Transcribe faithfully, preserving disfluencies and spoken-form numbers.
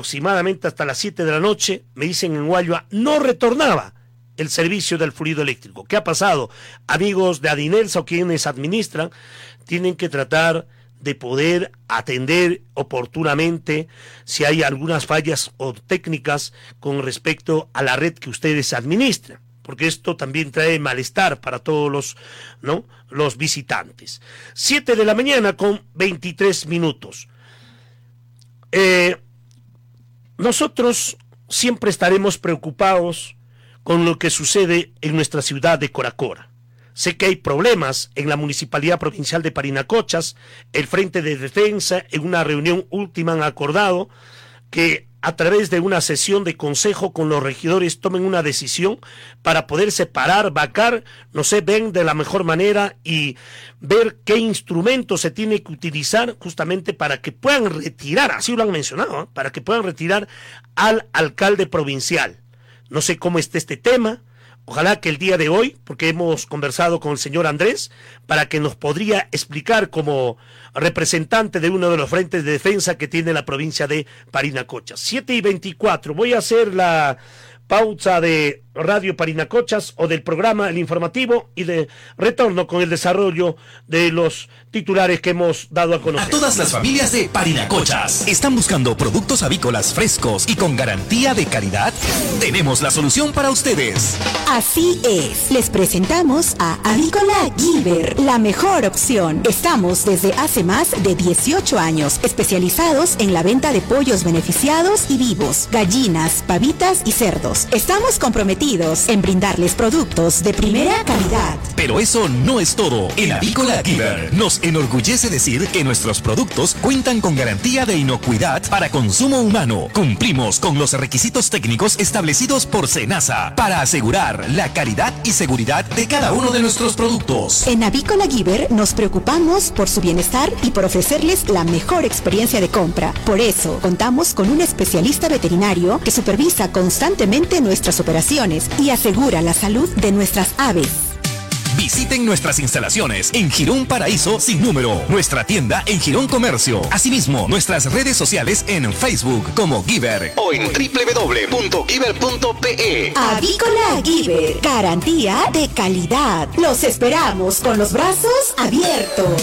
aproximadamente hasta las siete de la noche, me dicen en Guayua, no retornaba el servicio del fluido eléctrico. ¿Qué ha pasado? Amigos de Adinelsa o quienes administran, tienen que tratar de poder atender oportunamente si hay algunas fallas o técnicas con respecto a la red que ustedes administran, porque esto también trae malestar para todos los, ¿no?, los visitantes. siete de la mañana con veintitrés minutos. Eh, nosotros siempre estaremos preocupados con lo que sucede en nuestra ciudad de Coracora. Sé que hay problemas en la Municipalidad Provincial de Parinacochas. El Frente de Defensa, en una reunión última, han acordado que a través de una sesión de consejo con los regidores tomen una decisión para poder separar, vacar, no sé, ven de la mejor manera y ver qué instrumentos se tiene que utilizar justamente para que puedan retirar, así lo han mencionado, ¿eh?, para que puedan retirar al alcalde provincial. No sé cómo está este tema. Ojalá que el día de hoy, porque hemos conversado con el señor Andrés, para que nos podría explicar como representante de uno de los frentes de defensa que tiene la provincia de Parinacochas. siete y veinticuatro. Voy a hacer la pausa de Radio Parinacochas o del programa El Informativo y de retorno con el desarrollo de los titulares que hemos dado a conocer. A todas las familias de Parinacochas, ¿están buscando productos avícolas frescos y con garantía de calidad? Tenemos la solución para ustedes. Así es, les presentamos a Avícola Giver, la mejor opción. Estamos desde hace más de dieciocho años especializados en la venta de pollos beneficiados y vivos, gallinas, pavitas y cerdos. Estamos comprometidos en brindarles productos de primera calidad. Pero eso no es todo. En Avícola Giver nos enorgullece decir que nuestros productos cuentan con garantía de inocuidad para consumo humano. Cumplimos con los requisitos técnicos establecidos por SENASA para asegurar la calidad y seguridad de cada uno de nuestros productos. En Avícola Giver nos preocupamos por su bienestar y por ofrecerles la mejor experiencia de compra. Por eso contamos con un especialista veterinario que supervisa constantemente nuestras operaciones y asegura la salud de nuestras aves. Visiten nuestras instalaciones en Girón Paraíso sin número, nuestra tienda en Girón Comercio, asimismo nuestras redes sociales en Facebook como Giver o en doble u doble u doble u punto giver punto pe. Avícola Giver, garantía de calidad. Los esperamos con los brazos abiertos.